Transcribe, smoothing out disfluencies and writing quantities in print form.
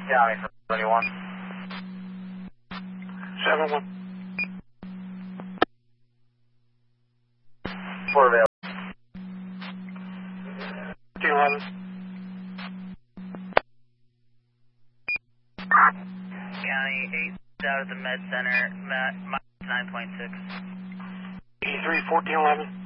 County for 21. 7-1. Port available. 11. County 8 out of the med center, minus 9.6. 83, 1411.